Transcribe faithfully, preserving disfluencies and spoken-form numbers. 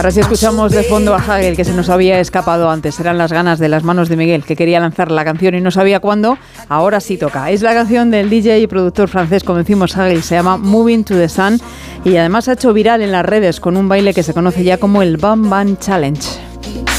Ahora sí escuchamos de fondo a Hagel, que se nos había escapado antes. Eran las ganas de las manos de Miguel, que quería lanzar la canción y no sabía cuándo. Ahora sí toca. Es la canción del D J y productor francés, como decimos, Hagel. Se llama Moving to the Sun y además ha hecho viral en las redes con un baile que se conoce ya como el Bam Bam Challenge.